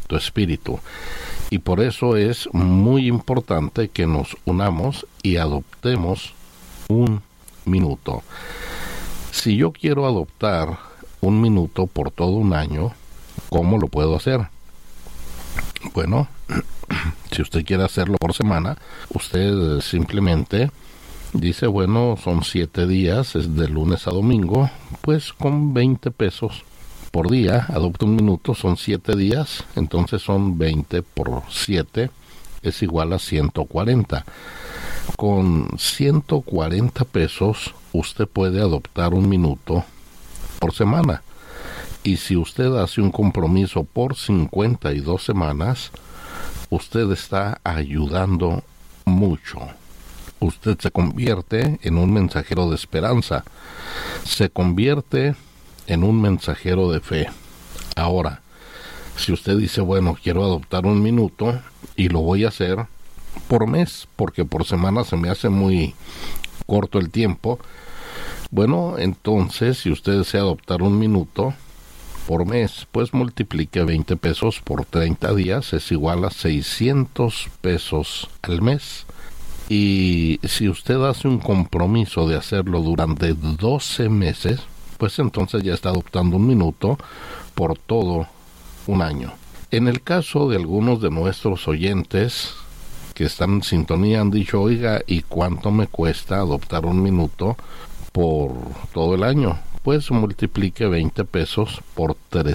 tu espíritu. Y por eso es muy importante que nos unamos y adoptemos un minuto. Si yo quiero adoptar un minuto por todo un año, ¿cómo lo puedo hacer? Bueno, si usted quiere hacerlo por semana, usted simplemente dice, bueno, son 7 días, es de lunes a domingo, pues con 20 pesos por día, adopta un minuto, son 7 días, entonces son 20 por 7, es igual a 140. Con 140 pesos, usted puede adoptar un minuto por semana. Y si usted hace un compromiso por 52 semanas, usted está ayudando mucho. Usted se convierte en un mensajero de esperanza. Se convierte en un mensajero de fe. Ahora, si usted dice, bueno, quiero adoptar un minuto y lo voy a hacer por mes, porque por semana se me hace muy corto el tiempo, bueno, entonces, si usted desea adoptar un minuto por mes, pues multiplique 20 pesos por 30 días, es igual a 600 pesos al mes. Y si usted hace un compromiso de hacerlo durante 12 meses, pues entonces ya está adoptando un minuto por todo un año. En el caso de algunos de nuestros oyentes que están en sintonía, han dicho, oiga, ¿y cuánto me cuesta adoptar un minuto por todo el año? Pues multiplique 20 pesos por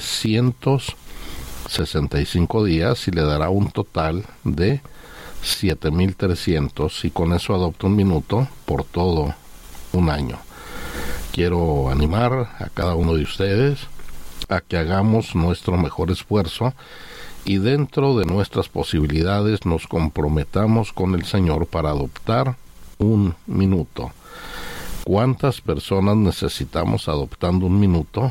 365 días y le dará un total de 7,300, y con eso adopta un minuto por todo un año. Quiero animar a cada uno de ustedes a que hagamos nuestro mejor esfuerzo y dentro de nuestras posibilidades nos comprometamos con el Señor para adoptar un minuto. ¿Cuántas personas necesitamos adoptando un minuto?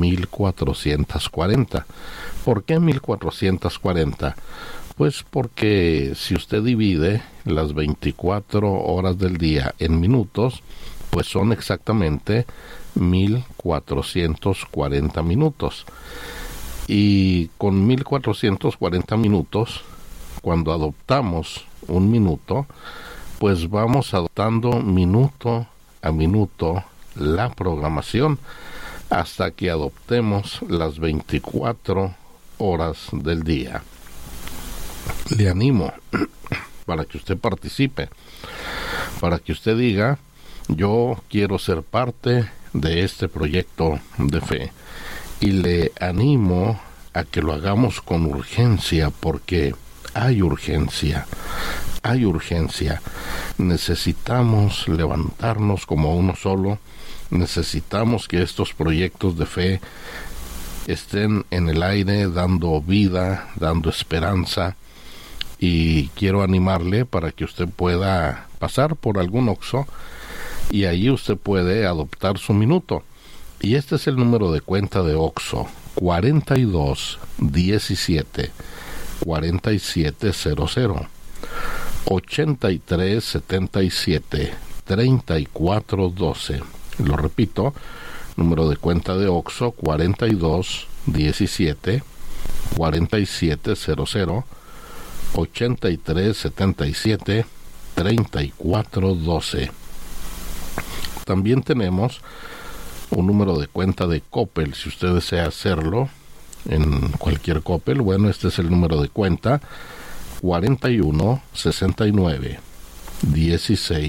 1,440. ¿Por qué 1,440? Pues porque si usted divide las 24 horas del día en minutos, pues son exactamente 1,440 minutos. Y con 1,440 minutos, cuando adoptamos un minuto, pues vamos adoptando minuto a minuto la programación hasta que adoptemos las 24 horas del día. Le animo para que usted participe, para que usted diga, yo quiero ser parte de este proyecto de fe, y le animo a que lo hagamos con urgencia, porque hay urgencia. Necesitamos levantarnos como uno solo. Necesitamos que estos proyectos de fe estén en el aire, dando vida, dando esperanza. Y quiero animarle para que usted pueda pasar por algún Oxxo y allí usted puede adoptar su minuto. Y este es el número de cuenta de Oxxo: 4217 4700 8377 3412. Lo repito, número de cuenta de Oxxo: 4217 4700 8377 3412. También tenemos un número de cuenta de Coppel, si usted desea hacerlo en cualquier Coppel. Bueno, este es el número de cuenta: 4169